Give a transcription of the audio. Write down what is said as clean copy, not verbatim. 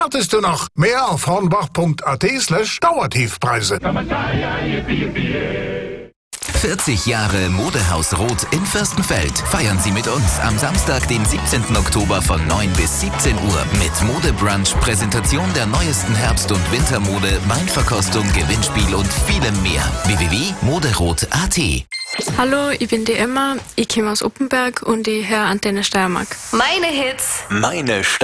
Wartest du noch? Mehr auf hornbach.at/Dauertiefpreise. 40 Jahre Modehaus Rot in Fürstenfeld. Feiern Sie mit uns am Samstag, den 17. Oktober von 9 bis 17 Uhr mit Modebrunch, Präsentation der neuesten Herbst- und Wintermode, Weinverkostung, Gewinnspiel und vielem mehr. www.moderot.at. Hallo, ich bin die Emma, ich komme aus Uppenberg und ich höre Antenne Steiermark. Meine Hits. Meine